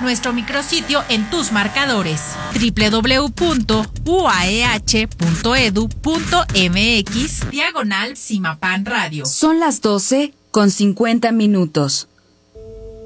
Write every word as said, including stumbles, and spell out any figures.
nuestro micrositio en tus marcadores doble u doble u doble u punto u a e h punto e d u punto m x diagonal Simapan Radio. Son las doce con cincuenta minutos.